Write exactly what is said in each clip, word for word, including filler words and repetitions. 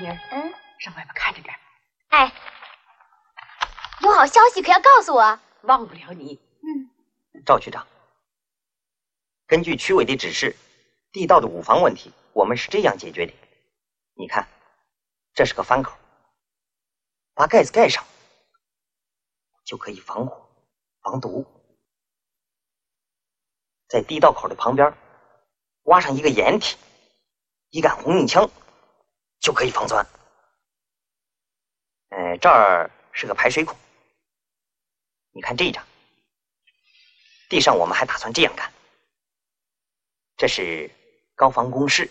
妮儿，嗯，上外边看着点。 哎，有好消息可要告诉我。 忘不了你。 嗯。赵局长，根据区委的指示，地道的五防问题，我们是这样解决的。你看，这是个翻口，把盖子盖上，就可以防火、防毒。在地道口的旁边挖上一个掩体，一杆红缨枪，就可以防钻。呃，这儿是个排水孔，你看这一张。地上我们还打算这样干，这是高防工事，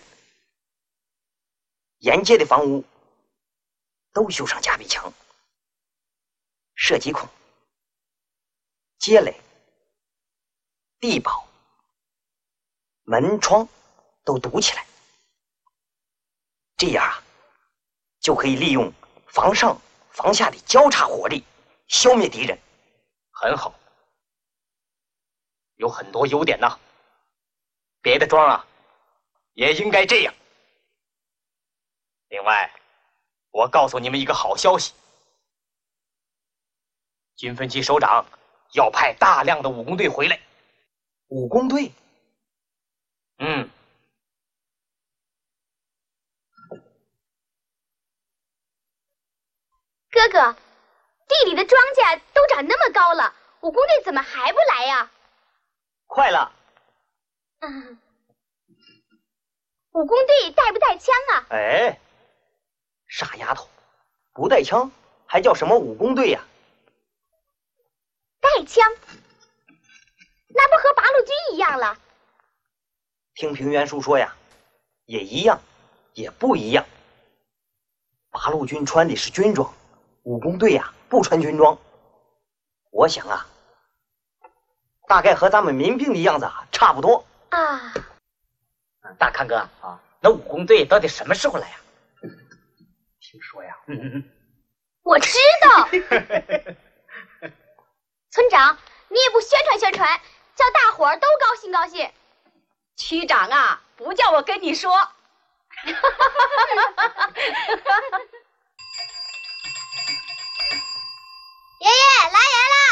沿街的房屋都修上夹壁墙、射击孔、街垒、地堡、门窗都堵起来，这样啊，就可以利用房上房下的交叉火力消灭敌人。 很好，有很多优点呐。别的庄啊，也应该这样。另外，我告诉你们一个好消息，军分区首长要派大量的武工队回来。 武工队？ 嗯。 哥哥，地里的庄稼都长那么高了，武工队怎么还不来呀？ 快了。 嗯。武工队带不带枪啊？ 哎，傻丫头，不带枪还叫什么武工队呀？ 带枪，那不和八路军一样了？ 听平原叔说呀，也一样，也不一样。八路军穿的是军装，武工队呀不穿军装。我想啊，大概和咱们民兵的样子啊差不多啊。 大康哥啊，那武工队到底什么时候来呀？ 听说呀， 嗯嗯嗯， 我知道。村长，你也不宣传宣传，叫大伙儿都高兴高兴。 区长啊，不叫我跟你说。 爷爷来人啦！